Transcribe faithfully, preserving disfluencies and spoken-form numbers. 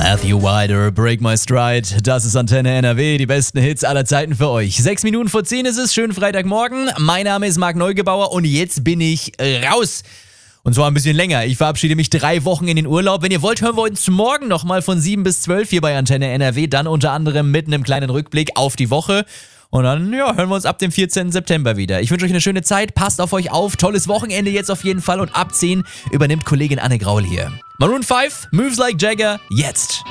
Matthew Wilder, Break My Stride. Das ist Antenne N R W, die besten Hits aller Zeiten für euch. Sechs Minuten vor zehn ist es, schönen Freitagmorgen. Mein Name ist Marc Neugebauer und jetzt bin ich raus. Und zwar ein bisschen länger. Ich verabschiede mich drei Wochen in den Urlaub. Wenn ihr wollt, hören wir uns morgen nochmal von sieben bis zwölf hier bei Antenne N R W. Dann unter anderem mit einem kleinen Rückblick auf die Woche. Und dann ja, hören wir uns ab dem vierzehnten September wieder. Ich wünsche euch eine schöne Zeit, passt auf euch auf, tolles Wochenende jetzt auf jeden Fall und ab zehn übernimmt Kollegin Anne Graul hier. Maroon fünf, Moves Like Jagger, jetzt.